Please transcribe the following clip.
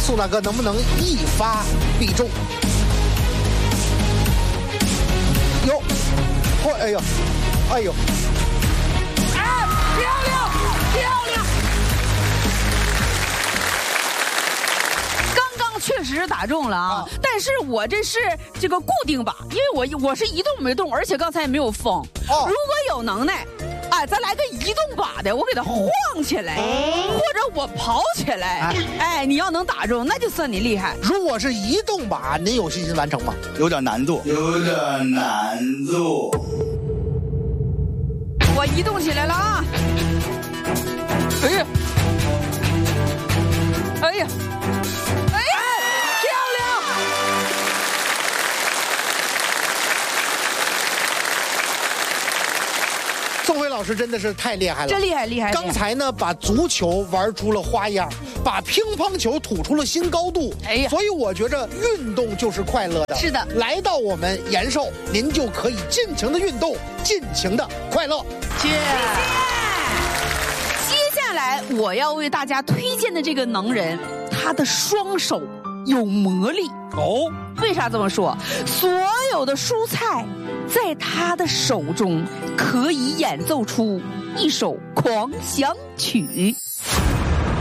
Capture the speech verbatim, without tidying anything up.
宋大哥能不能一发必中？哟，嚯，哎呦，哎呦， 哎，漂亮，漂亮！刚刚确实打中了啊，啊但是我这是这个固定靶，因为我我是一动没动，而且刚才也没有风。哦，如果有能耐。哎，咱来个移动靶的，我给它晃起来，或者我跑起来。哎，你要能打中，那就算你厉害。 如果是移动靶，您有信心完成吗？ 有点难度，有点难度。 我移动起来了啊！哎呀，哎呀，哎呀，漂亮！ 宋辉老师真的是太厉害了， 真厉害厉害！ 刚才呢，把足球玩出了花样，把乒乓球吐出了新高度。哎呀，所以我觉着运动就是快乐的。 是的， 来到我们延寿，您就可以尽情的运动，尽情的快乐。 谢谢。接下来我要为大家推荐的这个能人，他的双手有魔力哦。为啥这么说？所有的蔬菜在他的手中可以演奏出一首狂想曲。